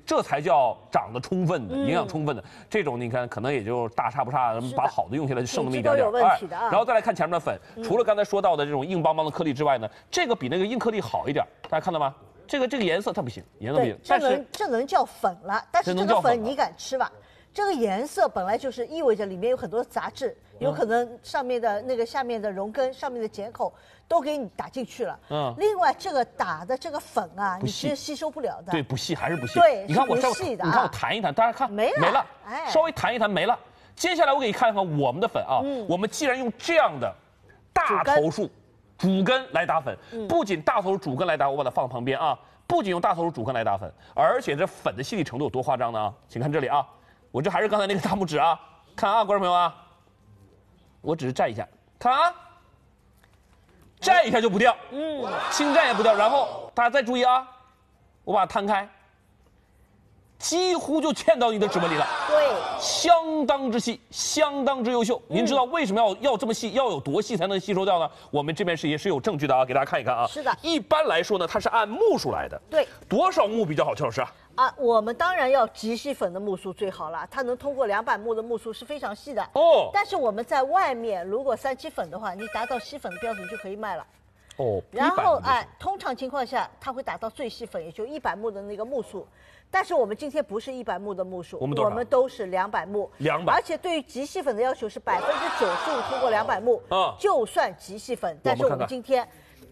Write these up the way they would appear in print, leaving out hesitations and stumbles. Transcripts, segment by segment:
这才叫长得充分的、营养充分的。这种你看，可能也就大差不差，把好的用下来就剩那么一点点。然后再来看前面的粉，除了刚才说到的这种硬邦邦的颗粒之外呢，这个比那个硬颗粒好一点，大家看到吗？这个颜色它不行，颜色不行。 但是这能叫粉了，但是这个粉你敢吃吧？这个颜色本来就是意味着里面有很多杂质，有可能上面的那个下面的绒根、上面的碱口都给你打进去了。另外这个打的这个粉啊，你是吸收不了的。 对，不细还是不细。 对， 你看我你看我弹一弹，大家看没了，稍微弹一弹没了。接下来我给你看看我们的粉啊，我们既然用这样的大头数主根来打粉，不仅大头数主根来打，我把它放旁边啊，不仅用大头数主根来打粉，而且这粉的细腻程度有多夸张呢啊？请看这里啊。我这还是刚才那个大拇指啊，看啊，观众朋友啊，我只是蘸一下，看啊，蘸一下就不掉，轻蘸也不掉。然后大家再注意啊，我把它摊开，几乎就嵌到你的指纹里了， 对， 相当之细，相当之优秀。您知道为什么要这么细，要有多细才能吸收掉呢？我们这边也是有证据的啊，给大家看一看啊。 是的， 一般来说呢，它是按目数来的。 对， 多少目比较好，邱老师啊？ 我们当然要极细粉的目数最好了，它能通过200目的目数是非常细的。 哦， 但是我们在外面如果3七粉的话，你达到细粉的标准就可以卖了。 哦， 然后通常情况下它会达到最细粉，也就100目的那个目数。但是我们今天不是100目的目数，我们都是200目，200，而且对于极细粉的要求是95%通过200目，就算极细粉，但是我们今天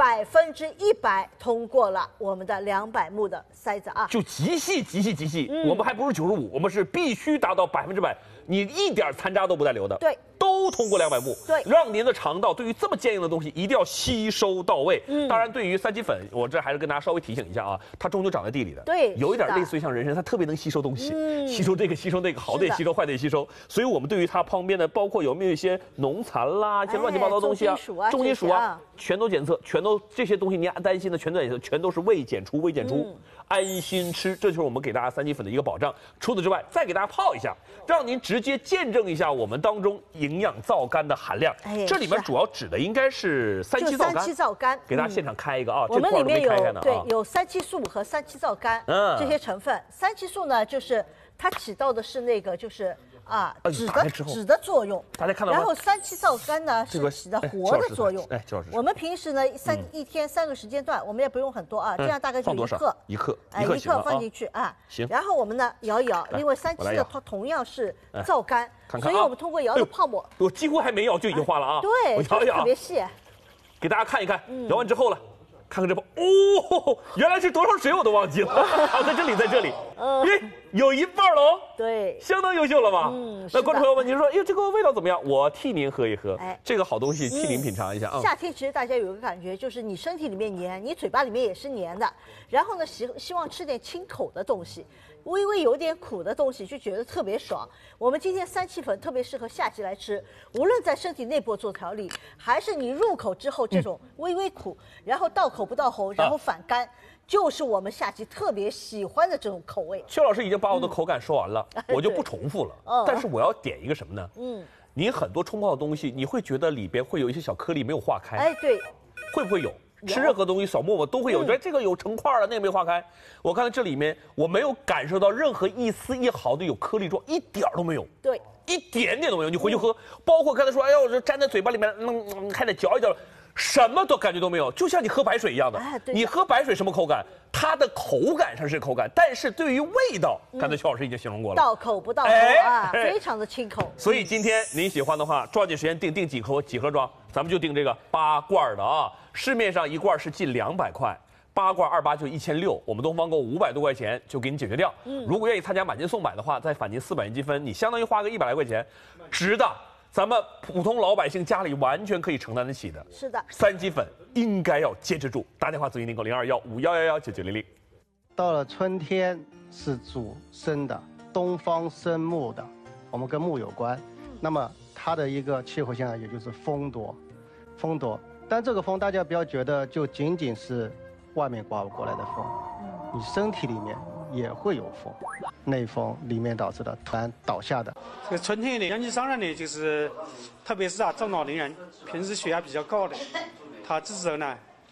100%通过了我们的200目的筛子啊， 就极细，我们还不是95%，我们是必须达到100%，你一点残渣都不带留的， 对， 都通过200目， 对， 让您的肠道对于这么坚硬的东西一定要吸收到位。当然，对于3七粉，我这还是跟大家稍微提醒一下啊，它终究长在地里的， 对， 有一点类似于像人参，它特别能吸收东西，吸收这个，吸收那个，好的也吸收，坏的也吸收，所以我们对于它旁边的，包括有没有一些农残啦，一些乱七八糟的东西啊，重金属啊，全都检测，全都这些东西，您担心的全都检测，全都是未检出，安心吃，这就是我们给大家3七粉的一个保障。除此之外，再给大家泡一下，让您直接见证一下我们当中营养皂苷的含量。这里面主要指的应该是3七皂苷。3七皂苷，给大家现场开一个啊， 我们里面有3七素和3七皂苷这些成分。3七素呢，就是它起到的是那个就是脂的作用， 大家看到吗？ 然后3七皂苷呢是起的活的作用。我们平时呢一天3个时间段，我们也不用很多啊，这样大概就1克 ，1克放进去啊。 行。 然后我们呢摇一摇，因为3七的它同样是皂苷，所以我们通过摇的泡沫， 我几乎还没摇就已经化了啊。 对， 我摇一摇， 特别细。 给大家看一看，摇完之后了。看看这泡哦，原来是多少水我都忘记了啊，在这里，有一半了哦， 对， 相当优秀了吧？那观众朋友们，您说，哎呦，这个味道怎么样？我替您喝一喝，这个好东西替您品尝一下啊。 夏天其实大家有个感觉，就是你身体里面黏，你嘴巴里面也是黏的，然后呢，希望吃点清口的东西。微微有点苦的东西就觉得特别爽。我们今天3七粉特别适合夏季来吃，无论在身体内部做调理，还是你入口之后这种微微苦，然后到口不到喉，然后反干，就是我们夏季特别喜欢的这种口味。 邱老师已经把我的口感说完了，我就不重复了。但是我要点一个什么呢？您很多冲泡的东西，你会觉得里边会有一些小颗粒没有化开。 对， 会不会有？吃任何东西小沫沫都会有，觉得这个有成块了，那个没化开。我看到这里面我没有感受到任何一丝一毫的有颗粒状，一点都没有。 对， 一点点都没有。你回去喝，包括刚才说，哎呦，我这粘在嘴巴里面，还得嚼一嚼，什么都感觉都没有，就像你喝白水一样的。你喝白水什么口感？它的口感上是口感，但是对于味道，刚才邱老师已经形容过了， 到口不到喉啊，非常的清口。 所以今天您喜欢的话，抓紧时间订几盒装，咱们就订这个8罐的啊。市面上1罐是近200块，8罐28就1600，我们东方购500多块钱就给你解决掉。如果愿意参加满金送买的话，再返您400元积分，你相当于花个100来块钱，值的。咱们普通老百姓家里完全可以承担得起的。 是的 ，3七粉应该要坚持住。打电话咨询订购0215119900。 到了春天是主生的，东方生木的，我们跟木有关。那么它的一个气候现象也就是风多。但这个风大家不要觉得就仅仅是外面刮过来的风，你身体里面也会有风，内风里面导致的突然倒下的。 这个春天的阳气上来呢，就是特别是中老年人，平时血压比较高的，他这时候呢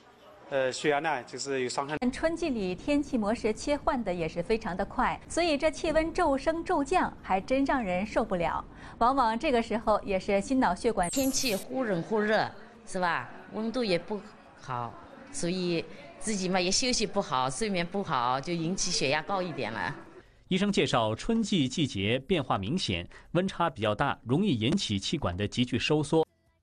血压呢就是有伤害。 春季里天气模式切换的也是非常的快，所以这气温骤升骤降还真让人受不了。往往这个时候也是心脑血管天气忽冷忽热，是吧？温度也不好，所以自己嘛也休息不好，睡眠不好，就引起血压高一点了。 医生介绍，春季季节变化明显，温差比较大，容易引起气管的急剧收缩。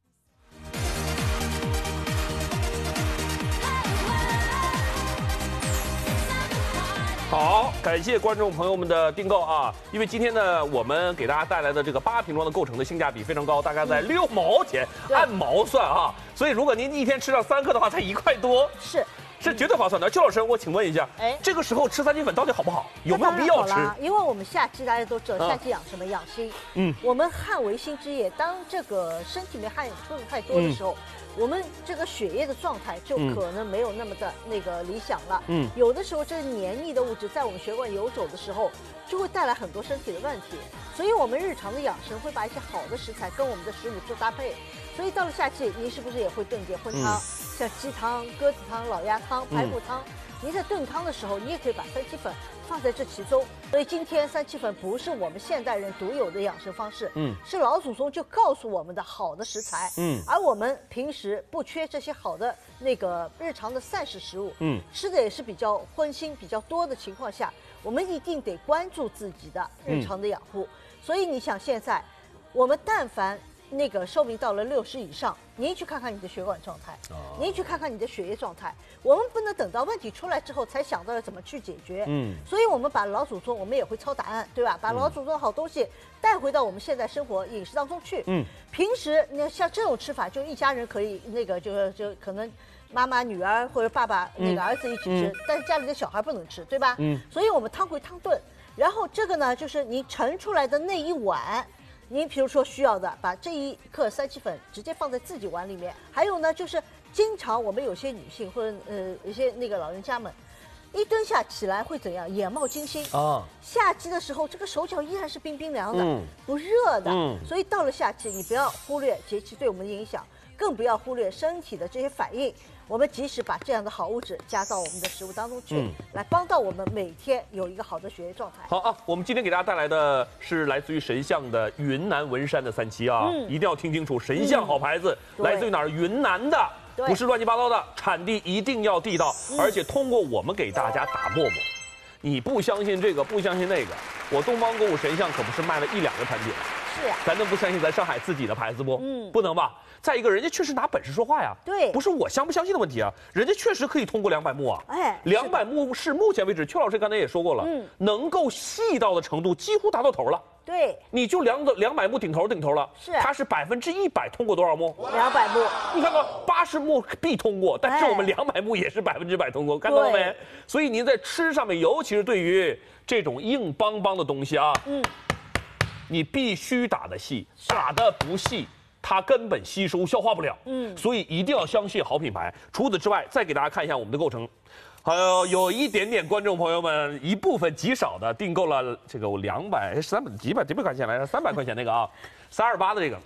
好，感谢观众朋友们的订购啊！因为今天呢，我们给大家带来的这个8瓶装的构成的性价比非常高，大概在6毛钱，按毛算啊。所以如果您一天吃上3克的话，才1块多，是绝对划算的。邱老师，我请问一下，这个时候吃三七粉到底好不好？有没有必要吃？ 因为我们夏季大家都知道，夏季养什么？养心。我们汗为心之液，当这个身体里面汗出的太多的时候。我们这个血液的状态就可能没有那么的那个理想了。有的时候这个黏腻的物质在我们血管游走的时候，就会带来很多身体的问题。所以我们日常的养生会把一些好的食材跟我们的食物做搭配。所以到了夏季，您是不是也会炖点荤汤，像鸡汤、鸽子汤、老鸭汤、排骨汤？您在炖汤的时候，你也可以把三七粉放在这其中。所以今天三七粉不是我们现代人独有的养生方式，是老祖宗就告诉我们的好的食材，而我们平时不缺这些好的那个日常的膳食食物，吃的也是比较荤腥比较多的情况下，我们一定得关注自己的日常的养护。所以你想现在，我们但凡那个寿命到了60以上，您去看看你的血管状态，您去看看你的血液状态。我们不能等到问题出来之后才想到要怎么去解决。所以我们把老祖宗，我们也会抄答案，对吧？把老祖宗的好东西带回到我们现在生活饮食当中去。平时那像这种吃法，就一家人可以那个就可能妈妈、女儿或者爸爸那个儿子一起吃，但是家里的小孩不能吃，对吧？所以我们汤回汤炖，然后这个呢，就是你盛出来的那一碗。您比如说需要的，把这1克三七粉直接放在自己碗里面。还有呢，就是经常我们有些女性或者一些那个老人家们，一蹲下起来会怎样？眼冒金星啊！夏季的时候，这个手脚依然是冰冰凉的，不热的。所以到了夏季，你不要忽略节气对我们的影响，更不要忽略身体的这些反应。我们及时把这样的好物质加到我们的食物当中去，来帮到我们每天有一个好的血液状态。 好啊，我们今天给大家带来的是来自于神象的云南文山的3七啊，一定要听清楚，神象好牌子，来自于哪儿？云南的，不是乱七八糟的，产地一定要地道，而且通过我们给大家打沫沫。你不相信这个，不相信那个，我东方购物神象可不是卖了1、2个产品。 是呀， 咱能不相信咱上海自己的牌子不？不能吧？再一个，人家确实拿本事说话呀。 对， 不是我相不相信的问题啊，人家确实可以通过200目啊。200目是目前为止，邱老师刚才也说过了，能够细到的程度几乎达到头了。 对， 你就200目顶头了。 是， 它是100%通过多少目 ？200目。 你看看，80目必通过，但是我们200目也是100%通过，看到了没？所以您在吃上面，尤其是对于这种硬邦邦的东西啊，你必须打得细，打得不细，它根本吸收消化不了。所以一定要相信好品牌。除此之外，再给大家看一下我们的构成。有一点点观众朋友们，一部分极少的订购了这个300几百块钱来着，300块钱那个啊，328的这个。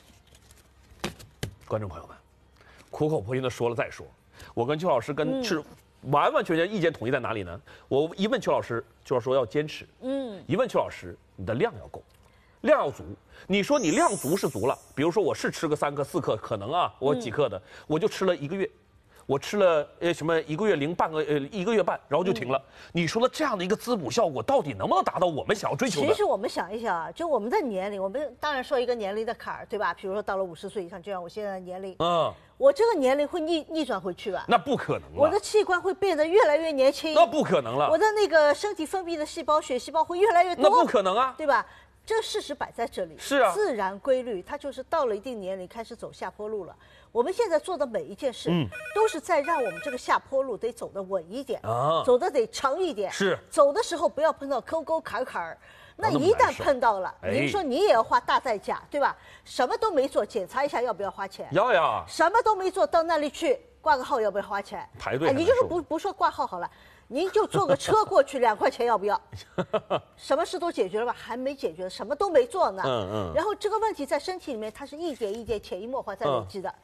观众朋友们，苦口婆心的说了再说，我跟邱老师是完完全全意见统一在哪里呢？我一问邱老师，就要说要坚持。一问邱老师，你的量要够。量要足，你说你量足是足了，比如说我是吃个3克4克，可能啊，我几克的，我就吃了1个月，我吃了1个月零半个1个月半，然后就停了。你说的这样的一个滋补效果，到底能不能达到我们想要追求的？ 其实我们想一想啊，就我们的年龄，我们当然说一个年龄的坎儿，对吧？比如说到了50岁以上，就像我现在的年龄，我这个年龄会逆转回去吧？ 那不可能了。 我的器官会变得越来越年轻。 那不可能了。 我的那个身体分泌的细胞、血细胞会越来越多。 那不可能啊， 对吧？这事实摆在这里， 是啊， 自然规律，它就是到了一定年龄开始走下坡路了。我们现在做的每一件事，都是在让我们这个下坡路得走得稳一点，走得得长一点。 是， 走的时候不要碰到沟沟坎坎，那一旦碰到了，您说你也要花大代价，对吧？什么都没做，检查一下要不要花钱？ 要呀。 什么都没做到那里去挂个号要不要花钱？ 排队。 你就是不说挂号好了。您就坐个车过去2块钱要不要？什么事都解决了吧？还没解决，什么都没做呢。然后这个问题在身体里面，它是一点一点潜移默化在累积的。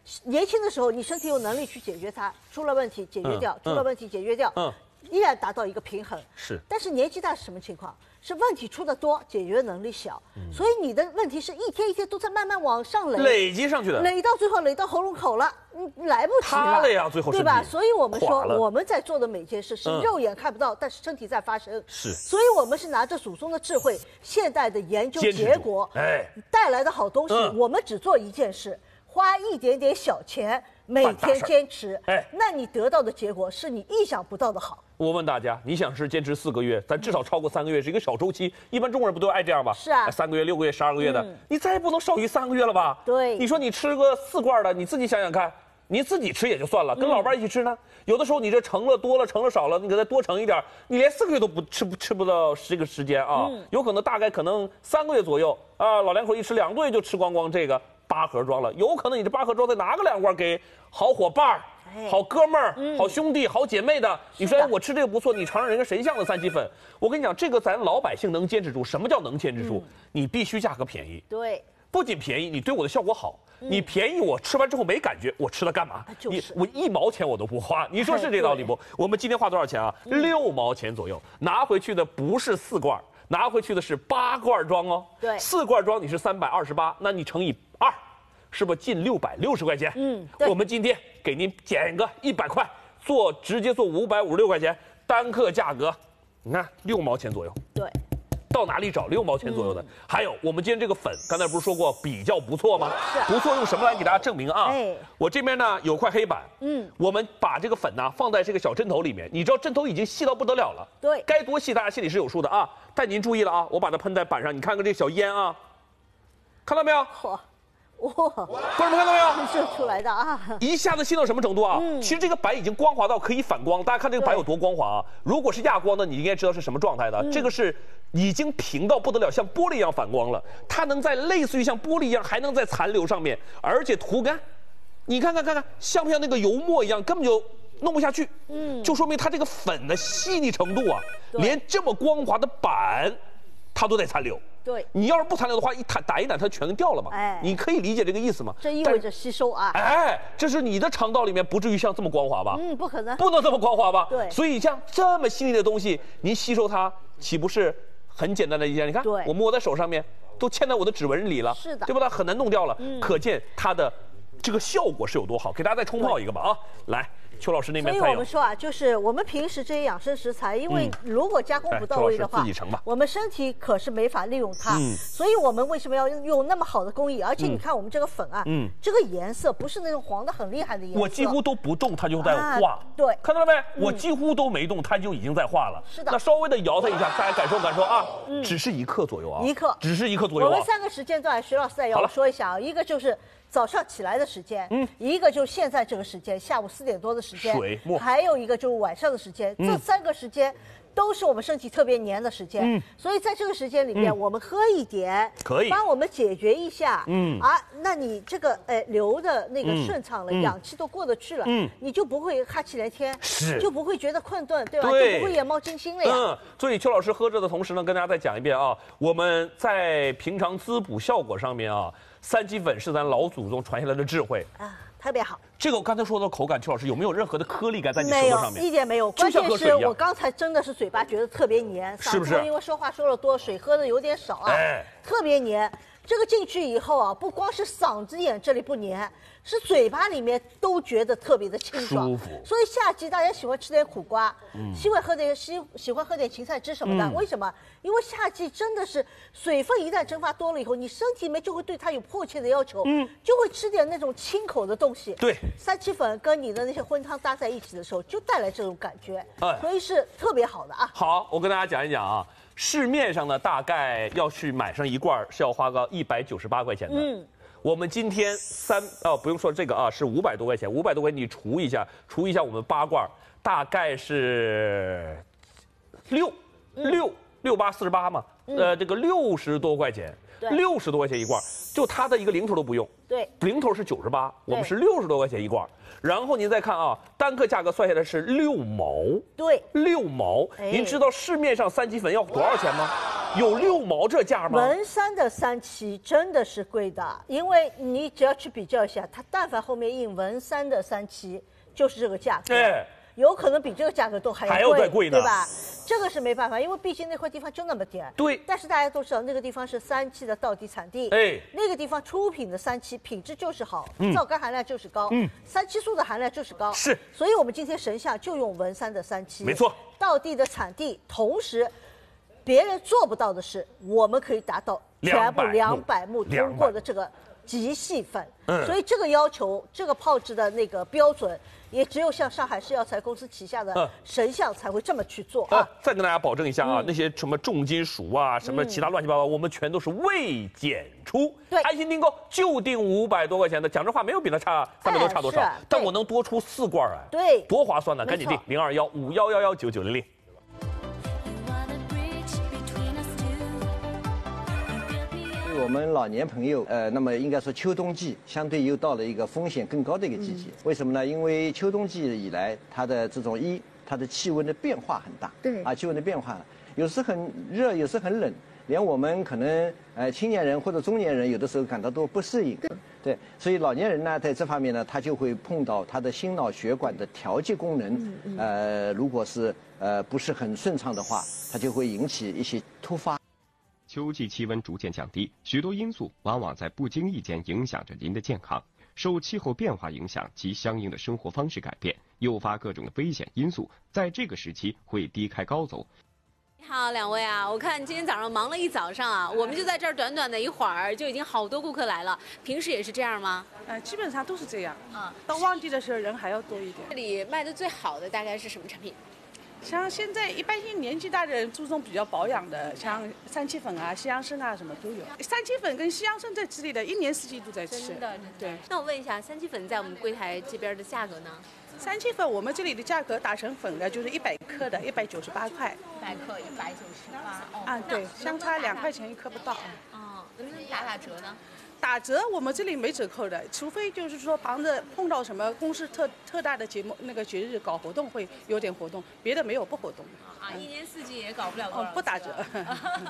年轻的时候你身体有能力去解决它，出了问题解决掉，出了问题解决掉，依然达到一个平衡。 是。 但是年纪大是什么情况？是问题出的多，解决能力小，所以你的问题是一天一天都在慢慢往上累积上去的， 累到最后累到喉咙口了，来不及了呀，最后对吧？所以我们说我们在做的每件事是肉眼看不到，但是身体在发生。 是， 所以我们是拿着祖宗的智慧、现代的研究结果，带来的好东西，我们只做一件事，花一点点小钱，每天坚持，那你得到的结果是你意想不到的好。 我问大家，你想是坚持4个月，咱至少超过3个月是一个小周期。一般中国人不都爱这样吧？ 是啊 ，3个月、6个月、12个月的，你再也不能少于3个月了吧？ 对。 你说你吃个4罐的，你自己想想看，你自己吃也就算了，跟老伴一起吃呢？有的时候你这盛了多了，盛了少了，你给它多盛一点，你连4个月都不吃不到这个时间啊！有可能大概3个月左右啊，老两口一吃2顿就吃光光这个8盒装了，有可能你这8盒装再拿个2罐给好伙伴儿。好哥们儿、好兄弟、好姐妹的，你说我吃这个不错，你尝尝人家神像的3七粉。我跟你讲，这个咱老百姓能坚持住。什么叫能坚持住？你必须价格便宜。 对， 不仅便宜，你对我的效果好。你便宜，我吃完之后没感觉，我吃它干嘛？我1毛钱我都不花。你说是这道理不？我们今天花多少钱啊？6毛钱左右，拿回去的不是4罐，拿回去的是8罐装哦。 对 ，4罐装你是328，那你乘以2。是不是近660块钱？我们今天给您减个100块，直接做556块钱，单克价格，你看6毛钱左右。 对， 到哪里找6毛钱左右的？还有我们今天这个粉，刚才不是说过比较不错吗？ 是。 不错，用什么来给大家证明啊？我这边呢有块黑板，我们把这个粉呢放在这个小针头里面，你知道针头已经细到不得了了， 对， 该多细大家心里是有数的啊。但您注意了啊，我把它喷在板上，你看看这小烟啊，看到没有？ 哇， 观众们看到没有？ 喷射出来的啊！ 一下子细到什么程度啊？其实这个板已经光滑到可以反光，大家看这个板有多光滑啊！如果是亚光的，你应该知道是什么状态的。这个是已经平到不得了，像玻璃一样反光了。它能在类似于像玻璃一样，还能在残留上面，而且涂干，你看，像不像那个油墨一样，根本就弄不下去。就说明它这个粉的细腻程度啊，连这么光滑的板，它都在残留。 对， 你要是不残留的话，打一打它全掉了嘛。你可以理解这个意思吗？ 这意味着吸收啊。 这是你的肠道里面不至于像这么光滑吧？ 不可能， 不能这么光滑吧？ 对。 所以像这么细腻的东西，您吸收它，岂不是很简单的一件？你看，我摸在手上面，都嵌在我的指纹里了， 是的， 对吧？它很难弄掉了。可见它的这个效果是有多好。给大家再冲泡一个吧啊！来。邱老师那边所以我们说啊，就是我们平时这些养生食材，因为如果加工不到位的话，我们身体可是没法利用它。所以我们为什么要用那么好的工艺？而且你看我们这个粉啊，这个颜色不是那种黄的很厉害的颜色， 我几乎都不动，它就在化。 对， 看到了没？我几乎都没动，它就已经在化了。 是的。 那稍微的摇它一下，大家感受啊，只是1克左右啊，1克，只是1克左右。 我们3个时间段，徐老师再要说一下啊，一个就是早上起来的时间，一个就是现在这个时间，下午4点多的时间， 水墨， 还有一个就是晚上的时间，这3个时间都是我们身体特别黏的时间，所以在这个时间里面，我们喝一点， 可以帮我们解决一下，那你这个流的那个顺畅了，氧气都过得去了，你就不会哈气连天，就不会觉得困顿，对吧？就不会眼冒金星了呀。 所以邱老师喝着的同时呢，跟大家再讲一遍啊，我们在平常滋补效果上面啊，3七粉是咱老祖宗传下来的智慧啊， 特别好。 这个我刚才说的口感，邱老师有没有任何的颗粒感在你舌头上面？ 没有，一点没有。关键是我刚才真的是嘴巴觉得特别黏， 是不是？ 因为说话说的多，水喝的有点少啊，特别黏。这个进去以后啊，不光是嗓子眼这里不黏，是嘴巴里面都觉得特别的清爽， 舒服。 所以夏季大家喜欢吃点苦瓜，喜欢喝点芹菜汁什么的。为什么？因为夏季真的是水分一旦蒸发多了以后，你身体里面就会对它有迫切的要求，就会吃点那种清口的东西。 对 ，3七粉跟你的那些荤汤搭在一起的时候，就带来这种感觉，所以是特别好的啊。 好，我跟大家讲一讲啊。市面上呢，大概要去买上1罐是要花个198块钱的。我们今天不用说这个啊，是500多块钱，500多块钱你除一下我们8罐，大概是6848嘛，这个60多块钱，60多块钱1罐，就它的一个零头都不用。 对， 零头是98，我们是60多块钱1罐。然后您再看啊，单克价格算下来是6毛。对，6毛。您知道市面上3七粉要多少钱吗？ 有6毛这价吗？ 文山的3期真的是贵的，因为你只要去比较一下，它但凡后面印文山的3期，就是这个价格。 对。 有可能比这个价格都还要再贵呢， 对吧？这个是没办法，因为毕竟那块地方就那么点。 对。 但是大家都知道，那个地方是3期的道地产地，那个地方出品的3期品质就是好，皂苷含量就是高，3期素的含量就是高。 是。 所以我们今天神像就用文山的3期， 没错。 道地的产地，同时别人做不到的是，我们可以达到全部200目通过的这个极细粉。所以这个要求，这个泡制的那个标准。也只有像上海市药材公司旗下的神像才会这么去做啊！ 再跟大家保证一下啊，那些什么重金属啊，什么其他乱七八糟，我们全都是未检出。 对， 安心订购就订500多块钱的，讲真话没有比它差300多差多少，但我能多出4罐哎， 对， 多划算呢！赶紧订02151119900。 我们老年朋友，那么应该说秋冬季相对又到了一个风险更高的一个季节。为什么呢？因为秋冬季以来，它的这种它的气温的变化很大。对啊，气温的变化，有时很热，有时很冷，连我们可能青年人或者中年人有的时候感到都不适应。对，所以老年人呢，在这方面呢，他就会碰到他的心脑血管的调节功能，如果是不是很顺畅的话，它就会引起一些突发。 秋季气温逐渐降低，许多因素往往在不经意间影响着您的健康。受气候变化影响及相应的生活方式改变，诱发各种的危险因素，在这个时期会低开高走。 你好，两位啊，我看今天早上忙了一早上啊，我们就在这儿短短的一会儿就已经好多顾客来了。平时也是这样吗？ 基本上都是这样。到旺季的时候人还要多一点。 这里卖的最好的大概是什么产品？ 像现在一般性年纪大的人注重比较保养的，像3七粉啊、西洋参啊什么都有。3七粉跟西洋参在这里的1年4季都在吃。 真的。 对。 那我问一下，3七粉在我们柜台这边的价格呢 ？3七粉我们这里的价格打成粉的就是100克的198块。 100克198。 啊，对，相差2块钱1克不到。 能不能打折呢？ 打折我们这里没折扣的，除非就是说碰到什么公司特大的节目那个节日搞活动会有点活动，别的没有不活动。 1年4季也搞不了多少。 不打折。